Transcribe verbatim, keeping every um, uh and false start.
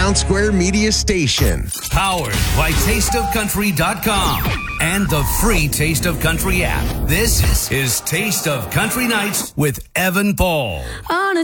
Town Square Media Station. Powered by taste of country dot com and the free Taste of Country app. This is Taste of Country Nights with Evan Paul. On a